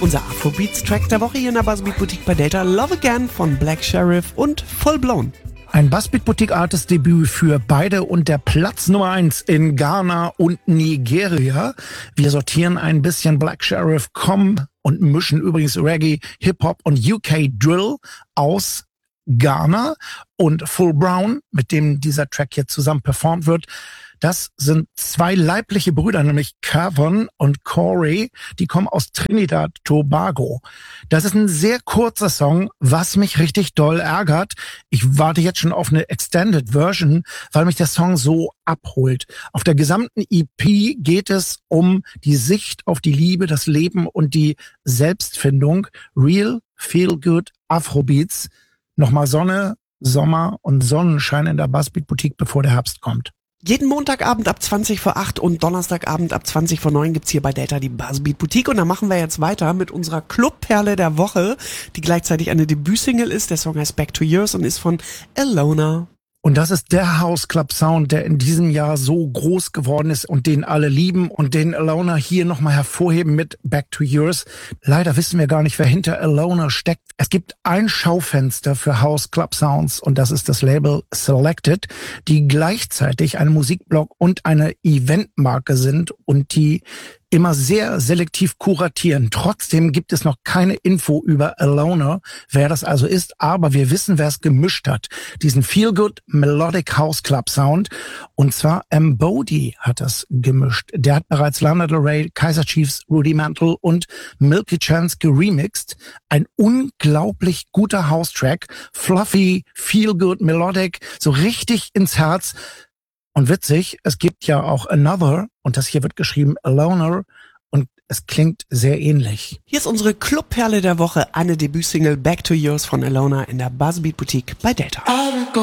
Unser Afrobeats-Track der Woche hier in der Buzzbeat Boutique bei Delta. Love Again von Black Sheriff und Full Blown. Ein Buzzbeat Boutique Artist Debüt für beide und der Platz Nummer 1 in Ghana und Nigeria. Wir sortieren ein bisschen Black Sheriff, und mischen übrigens Reggae, Hip-Hop und UK Drill aus Ghana, und Full Brown, mit dem dieser Track hier zusammen performt wird. Das sind zwei leibliche Brüder, nämlich Kevin und Corey. Die kommen aus Trinidad Tobago. Das ist ein sehr kurzer Song, was mich richtig doll ärgert. Ich warte jetzt schon auf eine Extended Version, weil mich der Song so abholt. Auf der gesamten EP geht es um die Sicht auf die Liebe, das Leben und die Selbstfindung. Real, Feel Good, Afrobeats. Nochmal Sonne, Sommer und Sonnenschein in der Buzzbeat Boutique, bevor der Herbst kommt. Jeden Montagabend ab 20 vor 8 und Donnerstagabend ab 20 vor 9 gibt's hier bei Delta die Buzzbeat Boutique. Und da machen wir jetzt weiter mit unserer Clubperle der Woche, die gleichzeitig eine Debütsingle ist. Der Song heißt Back to Yours und ist von Alona. Und das ist der House Club Sound, der in diesem Jahr so groß geworden ist und den alle lieben und den Alona hier nochmal hervorheben mit Back to Yours. Leider wissen wir gar nicht, wer hinter Alona steckt. Es gibt ein Schaufenster für House Club Sounds und das ist das Label Selected, die gleichzeitig ein Musikblog und eine Eventmarke sind und die immer sehr selektiv kuratieren. Trotzdem gibt es noch keine Info über Alona, wer das also ist, aber wir wissen, wer es gemischt hat. Diesen Feel-Good Melodic House Club Sound. Und zwar Embody hat das gemischt. Der hat bereits Lana Del Rey, Kaiser Chiefs, Rudy Mantle und Milky Chance geremixed. Ein unglaublich guter House-Track. Fluffy, Feel-Good, Melodic, so richtig ins Herz. Und witzig, es gibt ja auch Another, und das hier wird geschrieben Alona, und es klingt sehr ähnlich. Hier ist unsere Clubperle der Woche, eine Debütsingle Back to Yours von Alona in der Buzzbeat Boutique bei Delta. I've been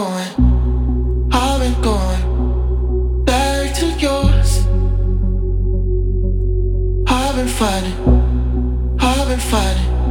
going back to yours. I've been fighting.